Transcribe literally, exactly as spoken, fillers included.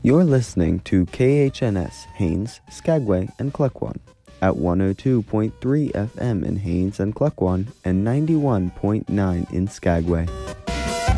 You're listening to K H N S Haines, Skagway, and Klukwan at one oh two point three F M in Haines and Klukwan and ninety-one point nine in Skagway.